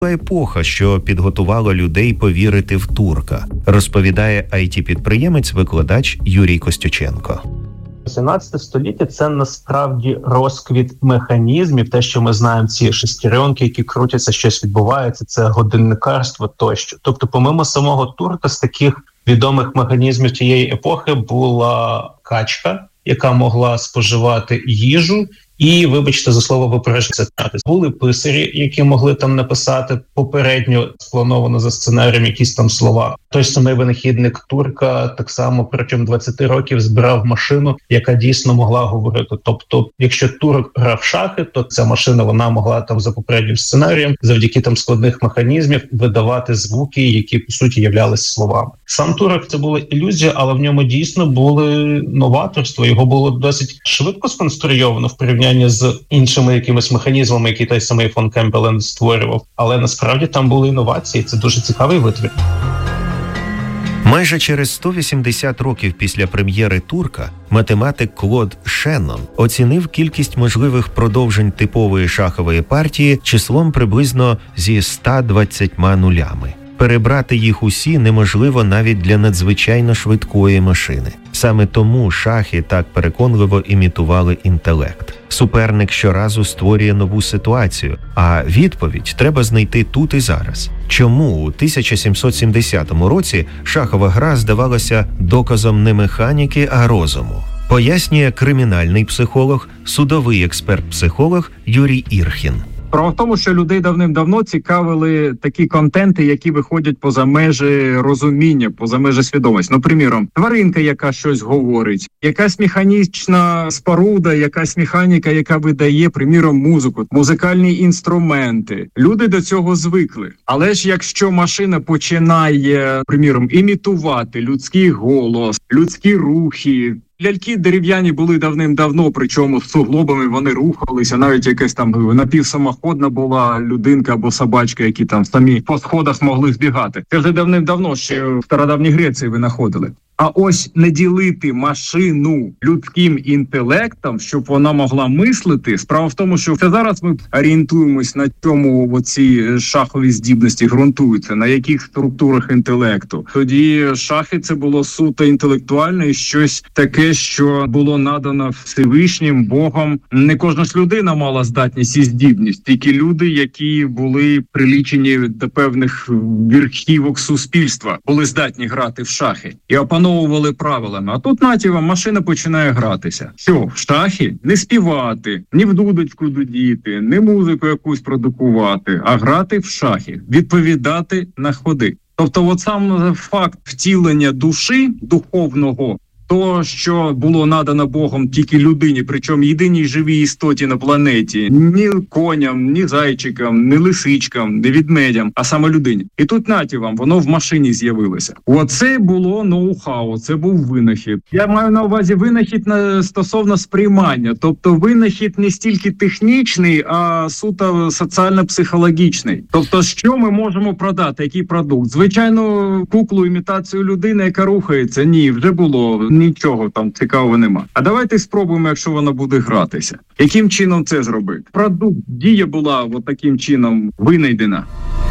епоха, що підготувала людей повірити в турка, розповідає IT-підприємець, викладач Юрій Костюченко. 17 століття – це насправді розквіт механізмів, те, що ми знаємо, ці шестеренки, які крутяться, щось відбувається, це годинникарство тощо. Тобто, помимо самого турка, з таких відомих механізмів тієї епохи була качка, яка могла споживати їжу, і, вибачте за слово, випереджати. Були писарі, які могли там написати попередньо сплановано за сценарієм якісь там слова. Той самий винахідник турка так само протягом 20 років збирав машину, яка дійсно могла говорити. Тобто, якщо турок грав в шахи, то ця машина, вона могла там за попереднім сценарієм, завдяки там складних механізмів, видавати звуки, які, по суті, являлися словами. Сам турок – це була ілюзія, але в ньому дійсно були новаторства. Його було досить швидко сконструйовано в порівнянні з іншими якимись механізмами, які той самий фон Кемпбелен створював. Але насправді там були інновації. Це дуже цікавий витвір. Майже через 180 років після прем'єри «Турка» математик Клод Шеннон оцінив кількість можливих продовжень типової шахової партії числом приблизно зі 120 нулями. Перебрати їх усі неможливо навіть для надзвичайно швидкої машини. Саме тому шахи так переконливо імітували інтелект. Суперник щоразу створює нову ситуацію, а відповідь треба знайти тут і зараз. Чому у 1770 році шахова гра здавалася доказом не механіки, а розуму? Пояснює кримінальний психолог, судовий експерт-психолог Юрій Ірхін. Справа в тому, що людей давним-давно цікавили такі контенти, які виходять поза межі розуміння, поза межі свідомості. Ну, приміром, тваринка, яка щось говорить, якась механічна споруда, якась механіка, яка видає, приміром, музику, музикальні інструменти. Люди до цього звикли. Але ж якщо машина починає, приміром, імітувати людський голос, людські рухи, ляльки дерев'яні були давним-давно, причому з суглобами вони рухалися, навіть якась там напівсамоходна була людинка або собачка, які там самі по сходах могли збігати. Це вже давним-давно, ще в стародавній Греції винаходили. А ось не ділити машину людським інтелектом, щоб вона могла мислити. Справа в тому, що це зараз ми орієнтуємось на чому оці шахові здібності ґрунтуються, на яких структурах інтелекту. Тоді шахи це було суто інтелектуальне і щось таке, що було надано Всевишнім, Богом. Не кожна ж людина мала здатність і здібність, тільки люди, які були прилічені до певних верхівок суспільства, були здатні грати в шахи і опановували правилами. А тут натівом машина починає гратися. Все, в шахи не співати, ні в дудочку дудіти, не музику якусь продукувати, а грати в шахи, відповідати на ходи. Тобто от сам факт втілення душі духовного, то, що було надано Богом тільки людині, причому єдиній живій істоті на планеті, ні коням, ні зайчикам, ні лисичкам, ні ведмедям, а саме людині. І тут наті вам, воно в машині з'явилося. Оце було ноу-хау, це був винахід. Я маю на увазі винахід стосовно сприймання. Тобто винахід не стільки технічний, а суто соціально-психологічний. Тобто, що ми можемо продати, який продукт? Звичайно, куклу, імітацію людини, яка рухається, ні, вже було. Нічого там цікавого нема. А давайте спробуємо, якщо вона буде гратися. Яким чином це зробити? Продукт, дія була от таким чином винайдена.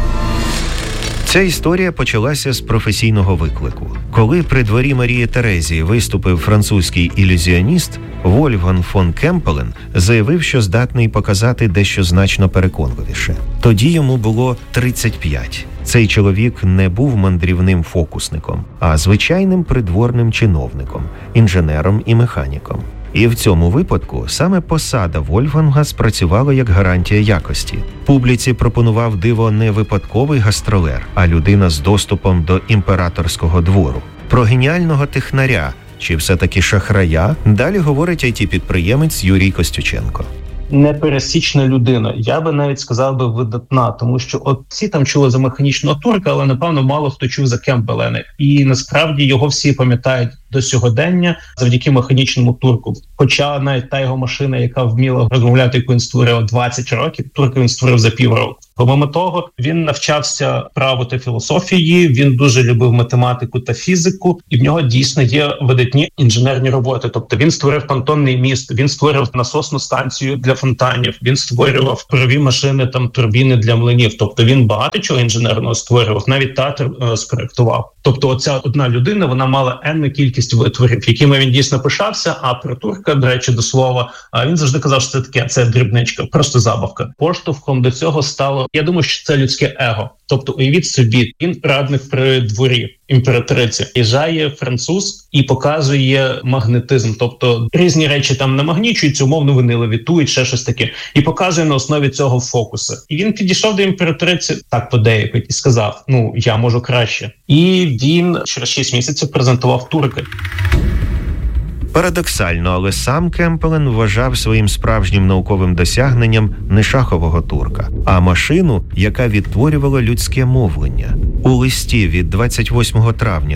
Ця історія почалася з професійного виклику. Коли при дворі Марії Терезії виступив французький ілюзіоніст, Вольфганг фон Кемпбелен заявив, що здатний показати дещо значно переконливіше. Тоді йому було 35. Цей чоловік не був мандрівним фокусником, а звичайним придворним чиновником, інженером і механіком. І в цьому випадку саме посада Вольфганга спрацювала як гарантія якості. Публіці пропонував диво не випадковий гастролер, а людина з доступом до імператорського двору. Про геніального технаря, чи все-таки шахрая, далі говорить IT-підприємець Юрій Костюченко. Непересічна людина. Я би навіть сказав би видатна, тому що от всі там чули за механічного турка, але, напевно, мало хто чув за Кемпбелена. І насправді його всі пам'ятають до сьогодення завдяки механічному турку. Хоча навіть та його машина, яка вміла розмовляти, яку він створив 20 років, турку він створив за півроку. Помимо того, він навчався праву та філософії, він дуже любив математику та фізику, і в нього дійсно є видатні інженерні роботи. Тобто він створив понтонний міст, він створив насосну станцію для фонтанів, він створював парові машини, там турбіни для млинів. Тобто він багато чого інженерного створював, навіть театр спроектував. Тобто оця одна людина, вона мала енну кількість витворів, якими він дійсно пишався. А про турка, до речі, до слова, він завжди казав, що це дрібничка, просто забавка. Поштовхом до цього стало, я думаю, що це людське его. Тобто уявіть собі, він радник при дворі імператриці. Приїжджає француз і показує магнетизм. Тобто різні речі там намагнічуються, умовно вони левітують, ще щось таке. І показує на основі цього фокуси. І він підійшов до імператриці, так подеякуть, і сказав, я можу краще. І він через 6 місяців презентував турки. Парадоксально, але сам Кемпелен вважав своїм справжнім науковим досягненням не шахового турка, а машину, яка відтворювала людське мовлення. У листі від 28 травня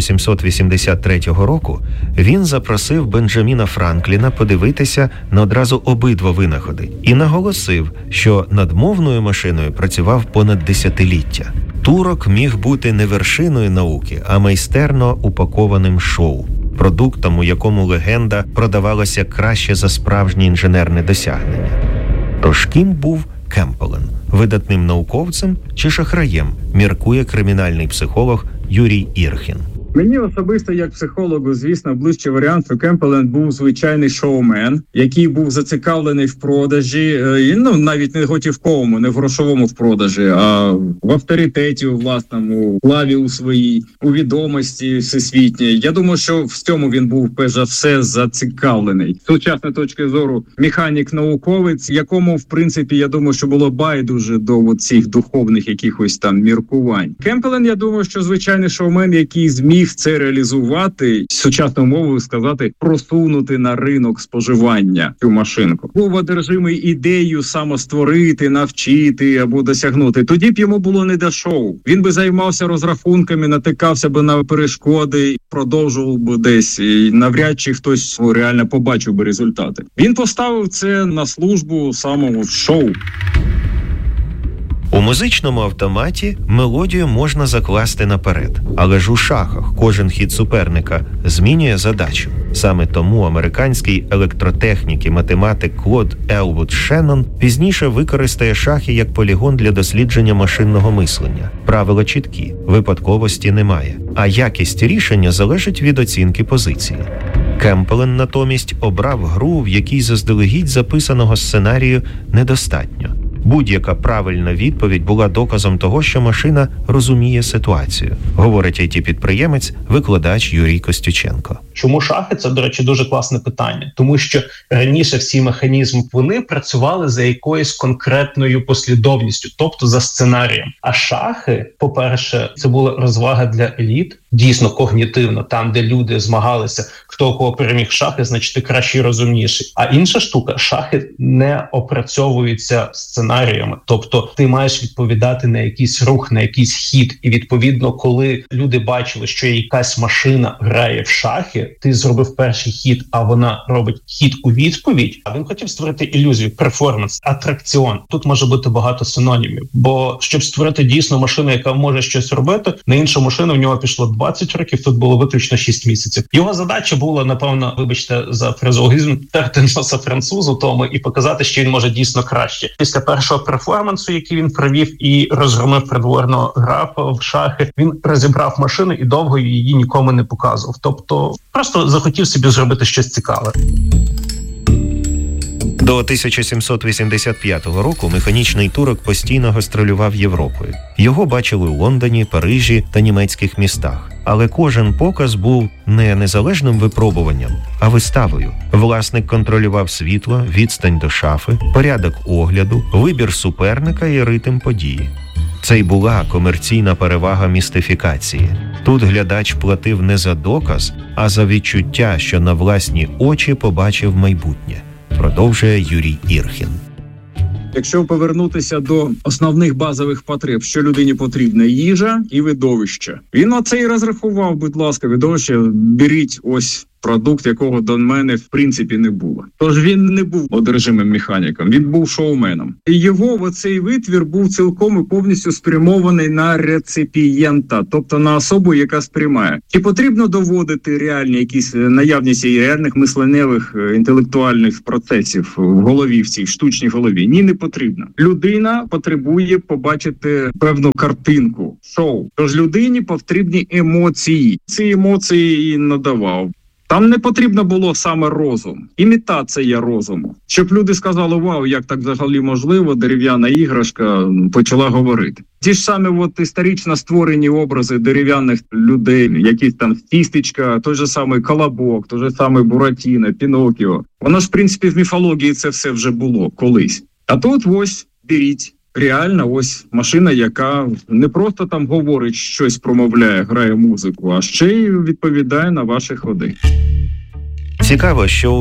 1783 року він запросив Бенджаміна Франкліна подивитися на одразу обидва винаходи і наголосив, що над мовною машиною працював понад десятиліття. Турок міг бути не вершиною науки, а майстерно упакованим шоу. Продуктом, у якому легенда продавалася краще за справжнє інженерне досягнення. Тож ким був Кемпелен? Видатним науковцем чи шахраєм, міркує кримінальний психолог Юрій Ірхін. Мені особисто, як психологу, звісно, ближче варіант, що Кемпелен був звичайний шоумен, який був зацікавлений в продажі, навіть не готівковому, не в грошовому в продажі, а в авторитеті у власному, славі у своїй, у відомості всесвітній. Я думаю, що в цьому він був, перш за все, зацікавлений. З сучасної точки зору, механік-науковець, якому, в принципі, я думаю, що було байдуже до цих духовних якихось там міркувань. Кемпелен, я думаю, що звичайний шоумен, який зміг це реалізувати, сучасною мовою сказати, просунути на ринок споживання цю машинку. Був одержимий ідеєю самостворити, навчити або досягнути. Тоді б йому було не до шоу. Він би займався розрахунками, натикався би на перешкоди, продовжував би десь, і навряд чи хтось реально побачив би результати. Він поставив це на службу самого шоу. У музичному автоматі мелодію можна закласти наперед, але ж у шахах кожен хід суперника змінює задачу. Саме тому американський електротехнік і математик Клод Елвуд Шеннон пізніше використає шахи як полігон для дослідження машинного мислення. Правила чіткі, випадковості немає, а якість рішення залежить від оцінки позиції. Кемпелен натомість обрав гру, в якій заздалегідь записаного сценарію недостатньо. Будь-яка правильна відповідь була доказом того, що машина розуміє ситуацію, говорить IT-підприємець, викладач Юрій Костюченко. Чому шахи? Це, до речі, дуже класне питання. Тому що раніше всі механізми вони працювали за якоюсь конкретною послідовністю, тобто за сценарієм. А шахи, по-перше, це була розвага для еліт, дійсно когнітивно, там, де люди змагалися, хто кого переміг шахи, значить ти кращий і розумніший. А інша штука, шахи не опрацьовуються сценаріями. Тобто ти маєш відповідати на якийсь рух, на якийсь хід. І відповідно, коли люди бачили, що якась машина грає в шахи, ти зробив перший хід, а вона робить хід у відповідь, а він хотів створити ілюзію, перформанс, атракціон. Тут може бути багато синонімів. Бо щоб створити дійсно машину, яка може щось робити, на іншу машину в нього пішло 20 років, тут було виключно 6 місяців. Його задача була, напевно, вибачте за фразеологізм, терти носа французу тому і показати, що він може дійсно краще. Після першого перформансу, який він провів і розгромив придворного графа в шахи, він розібрав машину і довго її нікому не показував. Тобто просто захотів собі зробити щось цікаве. До 1785 року механічний турок постійно гастролював Європою. Його бачили у Лондоні, Парижі та німецьких містах. Але кожен показ був не незалежним випробуванням, а виставою. Власник контролював світло, відстань до шафи, порядок огляду, вибір суперника і ритм події. Це й була комерційна перевага містифікації. Тут глядач платив не за доказ, а за відчуття, що на власні очі побачив майбутнє. Продовжує Юрій Ірхін. Якщо повернутися до основних базових потреб, що людині потрібна: їжа і видовище. Він на це і розрахував, будь ласка, видовище, беріть ось продукт, якого до мене в принципі не було. Тож він не був одержимим механіком, він був шоуменом. І його оцей витвір був цілком і повністю спрямований на реципієнта, тобто на особу, яка сприймає. Чи потрібно доводити реальні якісь наявність і реальних мисленнєвих інтелектуальних процесів в голові, в цій штучній голові? Ні, не потрібно. Людина потребує побачити певну картинку, шоу. Тож людині потрібні емоції. Ці емоції і надавав. Там не потрібно було саме розум, імітація розуму. Щоб люди сказали: вау, як так взагалі можливо, дерев'яна іграшка почала говорити. Ті ж самі історично створені образи дерев'яних людей, якісь там Стістечка, той же самий Колобок, той же самий Буратіно, Пінокіо. Воно ж, в принципі, в міфології це все вже було колись. А тут ось, беріть. Реально, ось машина, яка не просто там говорить щось, промовляє, грає музику, а ще й відповідає на ваші ходи. Цікаво, що у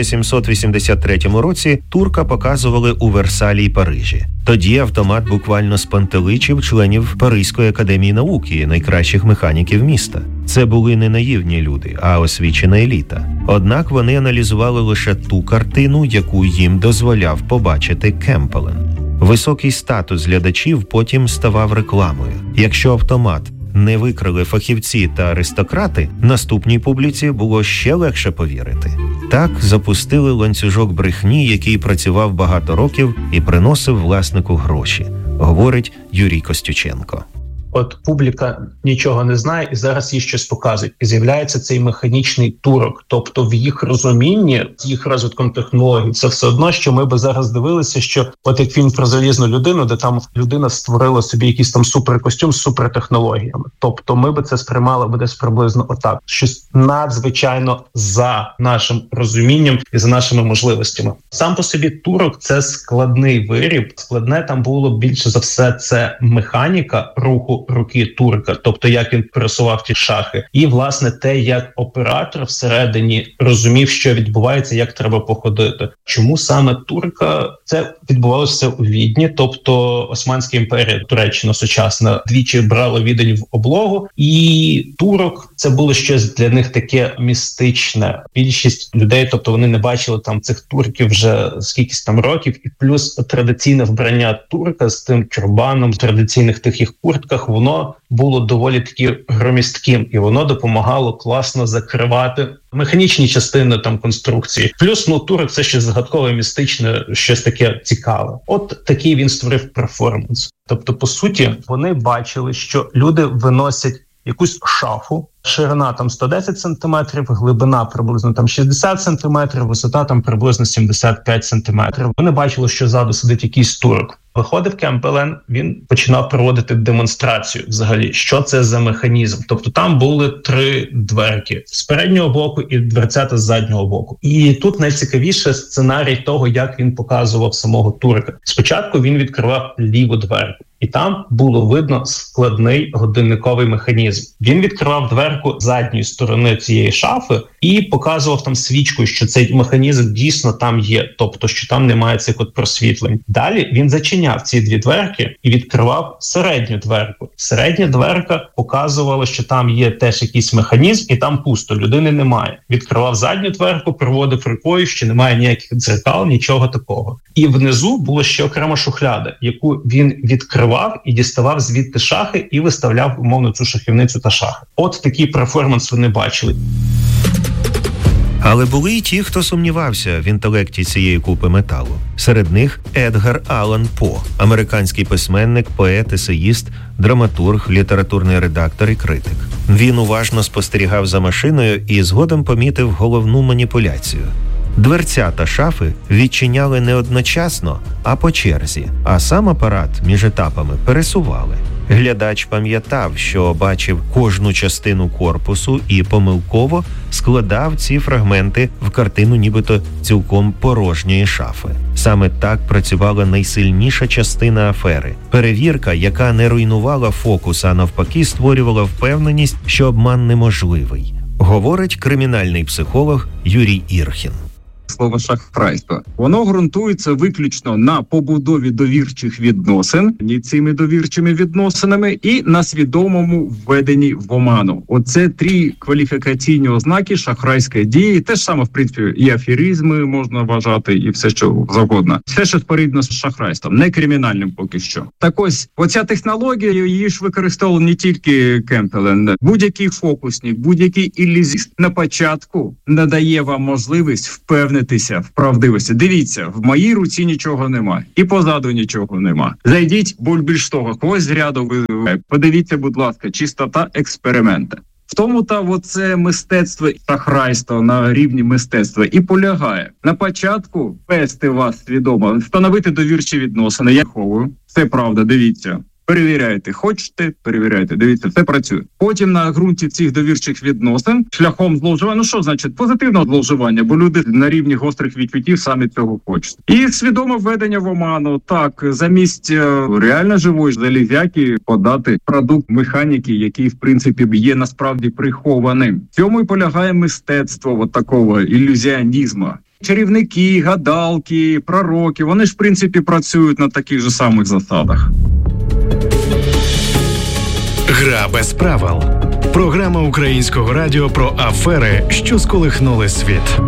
1783 році турка показували у Версалі й Парижі. Тоді автомат буквально спантеличив членів Паризької академії науки, найкращих механіків міста. Це були не наївні люди, а освічена еліта. Однак вони аналізували лише ту картину, яку їм дозволяв побачити Кемпелен. Високий статус глядачів потім ставав рекламою. Якщо автомат не викрили фахівці та аристократи, наступній публіці було ще легше повірити. Так запустили ланцюжок брехні, який працював багато років і приносив власнику гроші, говорить Юрій Костюченко. От публіка нічого не знає і зараз їй щось показують. І з'являється цей механічний турок. Тобто в їх розумінні, з їх розвитком технологій, це все одно, що ми би зараз дивилися, що от як фільм про залізну людину, де там людина створила собі якийсь там суперкостюм з супертехнологіями. Тобто ми би це сприймали десь приблизно отак. Щось надзвичайно за нашим розумінням і за нашими можливостями. Сам по собі турок – це складний виріб. Складне там було більше за все це механіка руху руки турка, тобто як він пересував ті шахи. І, власне, те, як оператор всередині розумів, що відбувається, як треба походити. Чому саме турка? Це відбувалося у Відні, тобто Османська імперія, Туреччина сучасна, двічі брала Відень в облогу, і турок – це було щось для них таке містичне. Більшість людей, тобто вони не бачили там цих турків вже скількись там років, і плюс традиційне вбрання турка з тим тюрбаном, в традиційних тих їх куртках, воно було доволі таки громістким, і воно допомагало класно закривати механічні частини там конструкції. Плюс, турок – це щось загадкове, містичне, щось таке цікаве. От такий він створив перформанс. Тобто, по суті, вони бачили, що люди виносять якусь шафу, ширина там 110 см, глибина приблизно там 60 см, висота там приблизно 75 см. Вони бачили, що ззаду сидить якийсь турок. Виходив Кемпелен, він починав проводити демонстрацію взагалі, що це за механізм. Тобто там були 3 дверки з переднього боку і дверцята з заднього боку. І тут найцікавіше сценарій того, як він показував самого турка. Спочатку він відкривав ліву дверку. І там було видно складний годинниковий механізм. Він відкривав дверку задньої сторони цієї шафи і показував там свічкою, що цей механізм дійсно там є, тобто що там немає цих от просвітлень. Далі він зачиняв ці 2 дверки і відкривав середню дверку. Середня дверка показувала, що там є теж якийсь механізм і там пусто, людини немає. Відкривав задню дверку, проводив рукою, що немає ніяких дзеркал, нічого такого. І внизу була ще окрема шухляда, яку він відкривав і діставав звідти шахи і виставляв, умовно, цю шахівницю та шахи. От такий перформанс вони бачили. Але були й ті, хто сумнівався в інтелекті цієї купи металу. Серед них Едгар Аллан По, американський письменник, поет, есеїст, драматург, літературний редактор і критик. Він уважно спостерігав за машиною і згодом помітив головну маніпуляцію. Дверцята шафи відчиняли не одночасно, а по черзі, а сам апарат між етапами пересували. Глядач пам'ятав, що бачив кожну частину корпусу і помилково складав ці фрагменти в картину нібито цілком порожньої шафи. Саме так працювала найсильніша частина афери. Перевірка, яка не руйнувала фокус, а навпаки створювала впевненість, що обман неможливий, говорить кримінальний психолог Юрій Ірхін. слово шахрайство. Воно ґрунтується виключно на побудові довірчих відносин, і цими довірчими відносинами, і на свідомому введенні в оману. Оце 3 кваліфікаційні ознаки шахрайської дії. Те ж саме, в принципі, і аферизми можна вважати, і все, що завгодно. Все, що спорідно з шахрайством, не кримінальним поки що. Так ось, оця технологія, її ж використовував не тільки Кемпелен. Будь-який фокусник, будь-який ілюзіст на початку надає вам можливість впевнитися в правдивості. Дивіться, в моїй руці нічого нема, і позаду нічого нема. Зайдіть, більш того, когось з ряду визиває. Подивіться, будь ласка, чистота експеримента. В тому та оце мистецтво шахрайства на рівні мистецтва і полягає. На початку вести вас свідомо, встановити довірчі відносини. Я ховую. Це правда, дивіться. Перевіряйте, хочете, перевіряйте, дивіться, все працює. Потім на ґрунті цих довірчих відносин, шляхом зловживання, що значить позитивного зловживання, бо люди на рівні гострих відчуттів самі цього хочуть. І свідоме введення в оману, так, замість реально живої залізяки подати продукт механіки, який, в принципі, є насправді прихованим. В цьому і полягає мистецтво от такого ілюзіонізму. Чарівники, гадалки, пророки, вони ж, в принципі, працюють на таких же самих засадах. Гра без правил. Програма Українського радіо про афери, що сколихнули світ.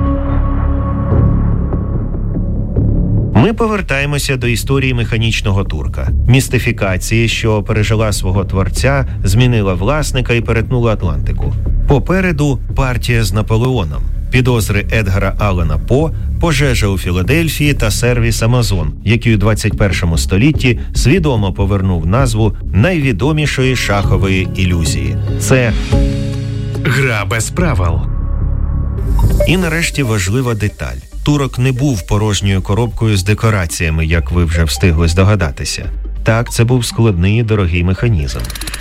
Ми повертаємося до історії механічного турка. Містифікації, що пережила свого творця, змінила власника і перетнула Атлантику. Попереду партія з Наполеоном, підозри Едгара Аллена По, пожежа у Філадельфії та сервіс Амазон, який у 21 столітті свідомо повернув назву найвідомішої шахової ілюзії. Це «Гра без правил». І нарешті важлива деталь. Турок не був порожньою коробкою з декораціями, як ви вже встигли здогадатися. Так, це був складний і дорогий механізм.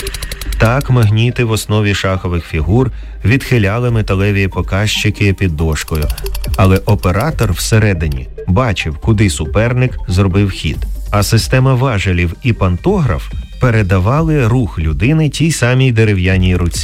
Так, магніти в основі шахових фігур відхиляли металеві показчики під дошкою. Але оператор всередині бачив, куди суперник зробив хід. А система важелів і пантограф передавали рух людини тій самій дерев'яній руці.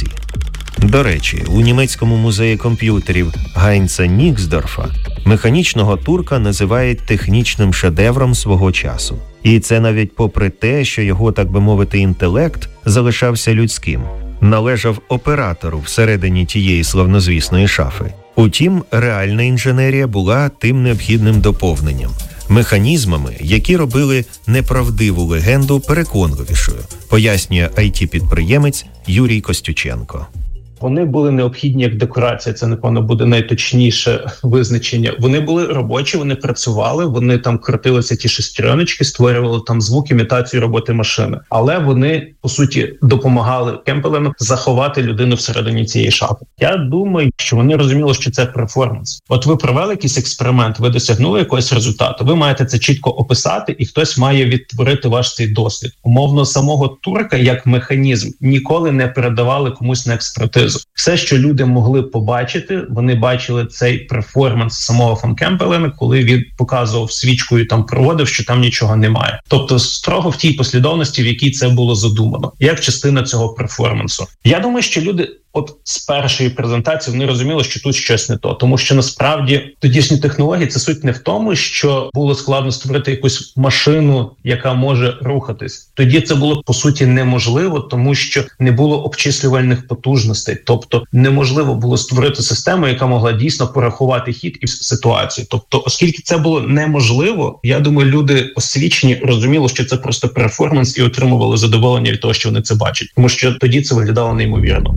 До речі, у німецькому музеї комп'ютерів Гайнца Ніксдорфа механічного турка називають технічним шедевром свого часу. І це навіть попри те, що його, так би мовити, інтелект залишався людським. Належав оператору всередині тієї славнозвісної шафи. Утім, реальна інженерія була тим необхідним доповненням. Механізмами, які робили неправдиву легенду переконливішою, пояснює IT-підприємець Юрій Костюченко. Вони були необхідні як декорація, це, напевно, буде найточніше визначення. Вони були робочі, вони працювали, вони там крутилися ті шестереночки, створювали там звук, імітацію роботи машини. Але вони, по суті, допомагали Кемпелену заховати людину всередині цієї шафи. Я думаю, що вони розуміли, що це перформанс. От ви провели якийсь експеримент, ви досягнули якогось результату, ви маєте це чітко описати, і хтось має відтворити ваш цей досвід. Умовно, самого турка, як механізм, ніколи не передавали комусь на експертизу. Все, що люди могли побачити, вони бачили цей перформанс самого фон Кемпелена, коли він показував свічкою, там проводив, що там нічого немає. Тобто строго в тій послідовності, в якій це було задумано, як частина цього перформансу. Я думаю, що люди от з першої презентації вони розуміли, що тут щось не то. Тому що насправді тодішні технології, це суть не в тому, що було складно створити якусь машину, яка може рухатись. Тоді це було, по суті, неможливо, тому що не було обчислювальних потужностей. Тобто неможливо було створити систему, яка могла дійсно порахувати хід і ситуацію. Тобто, оскільки це було неможливо, я думаю, люди освічені розуміли, що це просто перформанс і отримували задоволення від того, що вони це бачать. Тому що тоді це виглядало неймовірно.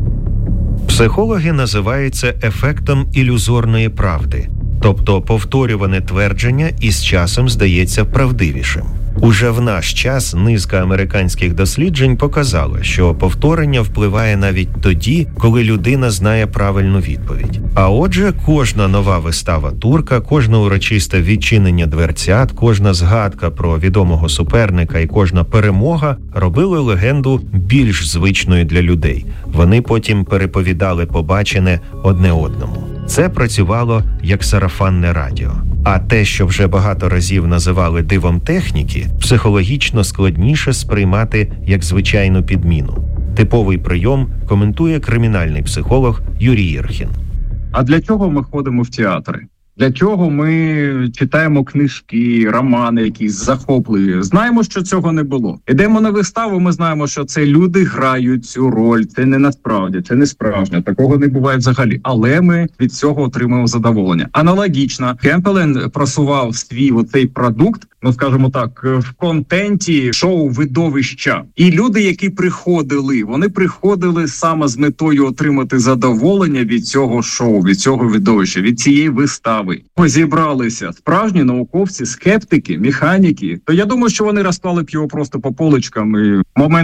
Психологи називають це ефектом ілюзорної правди, тобто повторюване твердження із часом здається правдивішим. Уже в наш час низка американських досліджень показала, що повторення впливає навіть тоді, коли людина знає правильну відповідь. А отже, кожна нова вистава турка, кожне урочисте відчинення дверцят, кожна згадка про відомого суперника і кожна перемога робили легенду більш звичною для людей. Вони потім переповідали побачене одне одному. Це працювало як сарафанне радіо. А те, що вже багато разів називали дивом техніки, психологічно складніше сприймати як звичайну підміну. Типовий прийом коментує кримінальний психолог Юрій Ірхін. А для чого ми ходимо в театри? Для чого ми читаємо книжки, романи, якісь захопливі? Знаємо, що цього не було. Ідемо на виставу, ми знаємо, що це люди грають цю роль. Це не насправді, це не справжнє. Такого не буває взагалі. Але ми від цього отримуємо задоволення. Аналогічно, Кемпелен просував свій оцей продукт, ну скажімо так, в контенті шоу-видовища. І люди, які приходили, вони приходили саме з метою отримати задоволення від цього шоу, від цього видовища, від цієї вистави. Зібралися справжні науковці, скептики, механіки. То я думаю, що вони розклали б його просто по поличкам і момент